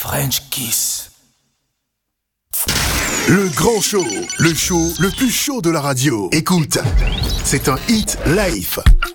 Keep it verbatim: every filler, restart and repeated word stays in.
French Kiss. Le grand show, le show le plus chaud de la radio. Écoute, c'est un hit live.